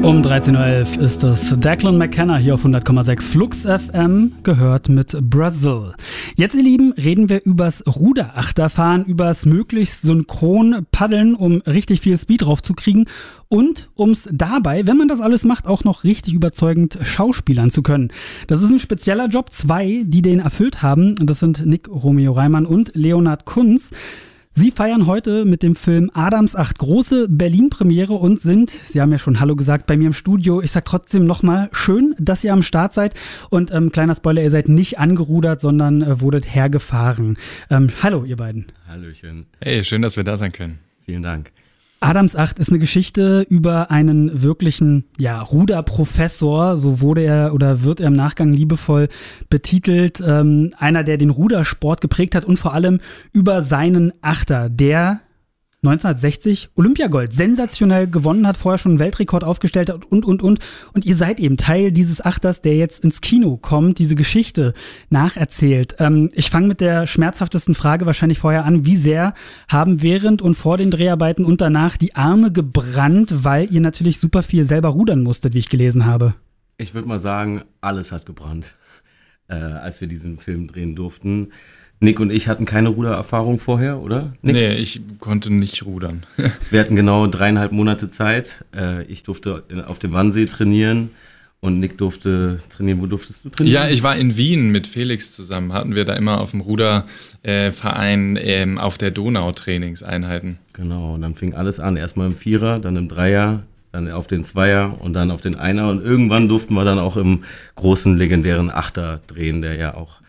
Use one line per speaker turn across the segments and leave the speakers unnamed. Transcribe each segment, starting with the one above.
Um 13.11 Uhr ist es Declan McKenna hier auf 100,6 Flux FM, gehört mit Brazil. Jetzt, ihr Lieben, reden wir übers Ruderachterfahren, übers möglichst synchron Paddeln, um richtig viel Speed drauf zu kriegen und ums dabei, wenn man das alles macht, auch noch richtig überzeugend schauspielern zu können. Das ist ein spezieller Job, 2, die den erfüllt haben. Das sind Nick Romeo Reimann und Leonhard Kunz. Sie feiern heute mit dem Film Adams 8 große Berlin-Premiere und sind, Sie haben ja schon Hallo gesagt, bei mir im Studio. Ich sag trotzdem nochmal, schön, dass ihr am Start seid. Und kleiner Spoiler, ihr seid nicht angerudert, sondern wurdet hergefahren. Hallo, ihr beiden.
Hallöchen.
Hey, schön, dass wir da sein können.
Vielen Dank.
Adams 8 ist eine Geschichte über einen wirklichen Ruderprofessor, so wurde er oder wird er im Nachgang liebevoll betitelt. Einer, der den Rudersport geprägt hat und vor allem über seinen Achter, der 1960 Olympiagold sensationell gewonnen hat, vorher schon einen Weltrekord aufgestellt hat und. Und ihr seid eben Teil dieses Achters, der jetzt ins Kino kommt, diese Geschichte nacherzählt. Ich fange mit der schmerzhaftesten Frage wahrscheinlich vorher an. Wie sehr haben während und vor den Dreharbeiten und danach die Arme gebrannt, weil ihr natürlich super viel selber rudern musstet, wie ich gelesen habe?
Ich würde mal sagen, alles hat gebrannt, als wir diesen Film drehen durften. Nick und ich hatten keine Rudererfahrung vorher, oder? Nick?
Nee, ich konnte nicht rudern.
Wir hatten genau 3,5 Monate Zeit. Ich durfte auf dem Wannsee trainieren und Nick durfte trainieren. Wo durftest du trainieren?
Ja, ich war in Wien mit Felix zusammen. Hatten wir da immer auf dem Ruderverein auf der Donau Trainingseinheiten.
Genau, und dann fing alles an. Erstmal im Vierer, dann im Dreier, dann auf den Zweier und dann auf den Einer. Und irgendwann durften wir dann auch im großen, legendären Achter drehen, der ja auch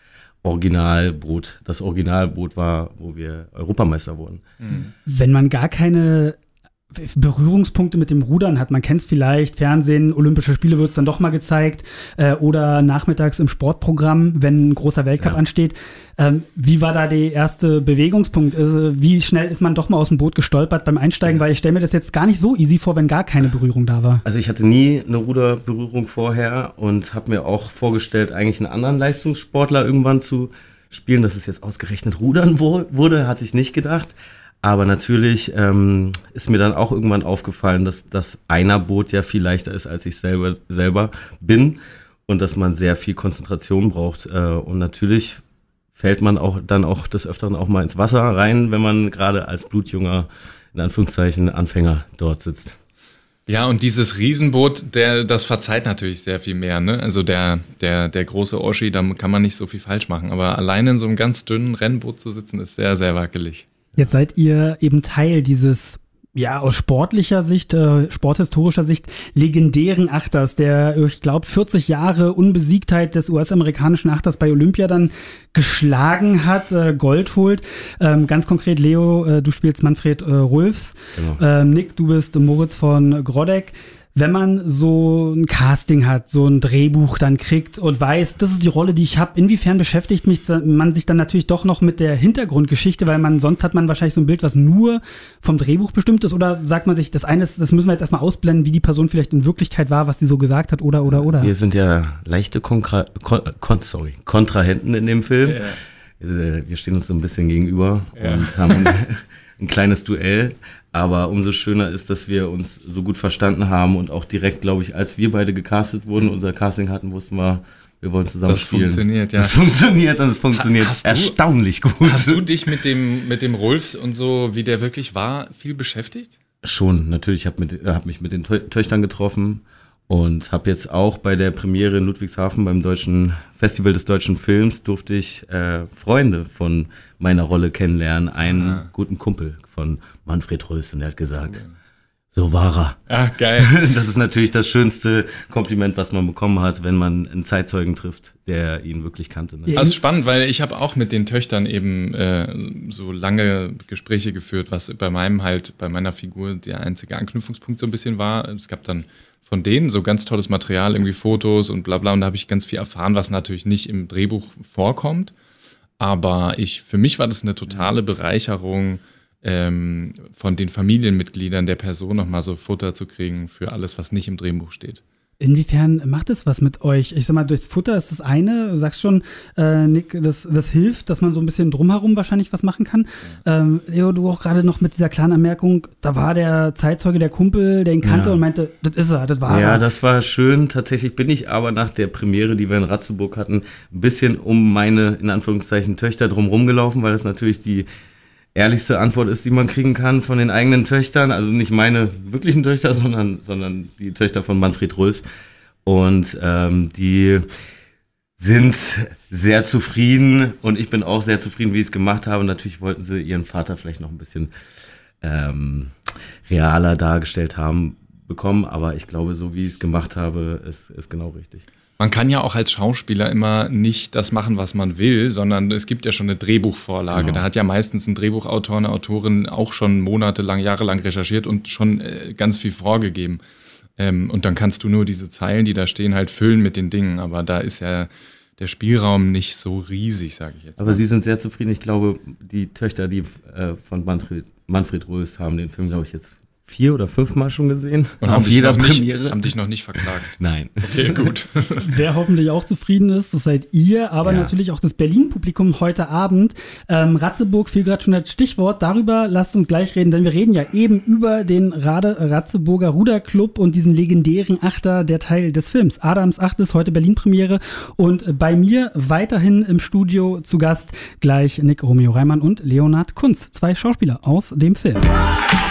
das Originalboot war, wo wir Europameister wurden.
Wenn man gar keine Berührungspunkte mit dem Rudern hat, man kennt es vielleicht, Fernsehen, Olympische Spiele wird es dann doch mal gezeigt oder nachmittags im Sportprogramm, wenn ein großer Weltcup ansteht. Wie war da der erste Bewegungspunkt? Wie schnell ist man doch mal aus dem Boot gestolpert beim Einsteigen? Weil ich stelle mir das jetzt gar nicht so easy vor, wenn gar keine Berührung da war.
Also ich hatte nie eine Ruderberührung vorher und habe mir auch vorgestellt, eigentlich einen anderen Leistungssportler irgendwann zu spielen. Dass es jetzt ausgerechnet Rudern wurde, hatte ich nicht gedacht. Aber natürlich ist mir dann auch irgendwann aufgefallen, dass das Einerboot ja viel leichter ist, als ich selber bin und dass man sehr viel Konzentration braucht. Und natürlich fällt man auch des Öfteren auch mal ins Wasser rein, wenn man gerade als blutjunger, in Anführungszeichen, Anfänger dort sitzt.
Ja, und dieses Riesenboot, das verzeiht natürlich sehr viel mehr, ne? Also der große Oschi, da kann man nicht so viel falsch machen. Aber alleine in so einem ganz dünnen Rennboot zu sitzen, ist sehr, sehr wackelig.
Jetzt seid ihr eben Teil dieses, aus sportlicher Sicht, sporthistorischer Sicht, legendären Achters, der, ich glaube, 40 Jahre Unbesiegtheit des US-amerikanischen Achters bei Olympia dann geschlagen hat, Gold holt. Ganz konkret, Leo, du spielst Manfred Rulfs. Genau. Nick, du bist Moritz von Grodek. Wenn man so ein Casting hat, so ein Drehbuch dann kriegt und weiß, das ist die Rolle, die ich habe, inwiefern beschäftigt man sich dann natürlich doch noch mit der Hintergrundgeschichte, weil sonst hat man wahrscheinlich so ein Bild, was nur vom Drehbuch bestimmt ist, oder sagt man sich, das müssen wir jetzt erstmal ausblenden, wie die Person vielleicht in Wirklichkeit war, was sie so gesagt hat, oder. Wir
sind ja leichte Kontrahenten in dem Film. Yeah. Wir stehen uns so ein bisschen gegenüber und haben ein kleines Duell. Aber umso schöner ist, dass wir uns so gut verstanden haben und auch direkt, glaube ich, als wir beide gecastet wurden, unser Casting hatten, wussten wir wollen zusammen spielen.
Das funktioniert, ja.
Das funktioniert und es funktioniert erstaunlich gut.
Hast du dich mit dem Rolfs und so, wie der wirklich war, viel beschäftigt?
Schon, natürlich. Ich hab mich mit den Töchtern getroffen und habe jetzt auch bei der Premiere in Ludwigshafen beim Deutschen Festival des deutschen Films durfte ich Freunde von meiner Rolle kennenlernen. Einen guten Kumpel von Manfred Rulfs und der hat gesagt, so war er.
Ach, geil.
Das ist natürlich das schönste Kompliment, was man bekommen hat, wenn man einen Zeitzeugen trifft, der ihn wirklich kannte. Ne?
Das ist spannend, weil ich habe auch mit den Töchtern eben so lange Gespräche geführt, was bei meiner Figur der einzige Anknüpfungspunkt so ein bisschen war. Es gab dann von denen so ganz tolles Material, irgendwie Fotos und bla bla, und da habe ich ganz viel erfahren, was natürlich nicht im Drehbuch vorkommt. Aber für mich war das eine totale Bereicherung, von den Familienmitgliedern der Person nochmal so Futter zu kriegen für alles, was nicht im Drehbuch steht.
Inwiefern macht es was mit euch? Ich sag mal, durchs Futter ist das eine. Du sagst schon, Nick, das hilft, dass man so ein bisschen drumherum wahrscheinlich was machen kann. Leo, du auch gerade noch mit dieser klaren Anmerkung, da war der Zeitzeuge, der Kumpel, der ihn kannte und meinte, das ist er, das war er.
Ja, das war schön. Tatsächlich bin ich aber nach der Premiere, die wir in Ratzeburg hatten, ein bisschen um meine, in Anführungszeichen, Töchter drumherum gelaufen, weil das natürlich die ehrlichste Antwort ist, die man kriegen kann von den eigenen Töchtern. Also nicht meine wirklichen Töchter, sondern die Töchter von Manfred Rös. Und die sind sehr zufrieden und ich bin auch sehr zufrieden, wie ich es gemacht habe. Natürlich wollten sie ihren Vater vielleicht noch ein bisschen realer dargestellt bekommen, aber ich glaube, so wie ich es gemacht habe, ist genau richtig.
Man kann ja auch als Schauspieler immer nicht das machen, was man will, sondern es gibt ja schon eine Drehbuchvorlage. Genau. Da hat ja meistens ein Drehbuchautor, eine Autorin auch schon monatelang, jahrelang recherchiert und schon ganz viel vorgegeben. Und dann kannst du nur diese Zeilen, die da stehen, halt füllen mit den Dingen. Aber da ist ja der Spielraum nicht so riesig, sage ich jetzt.
Aber Sie sind sehr zufrieden. Ich glaube, die Töchter, die von Manfred Rös haben den Film, glaube ich, jetzt 4 oder 5 Mal schon gesehen.
Und auf jeder Premiere. Haben dich noch nicht verklagt?
Nein.
Okay, gut.
Wer hoffentlich auch zufrieden ist, das seid ihr, aber natürlich auch das Berlin-Publikum heute Abend. Ratzeburg fiel gerade schon das Stichwort. Darüber lasst uns gleich reden, denn wir reden ja eben über den Ratzeburger Ruderclub und diesen legendären Achter, der Teil des Films. Adams Acht ist heute Berlin-Premiere und bei mir weiterhin im Studio zu Gast gleich Nick Romeo Reimann und Leonhard Kunz, 2 Schauspieler aus dem Film.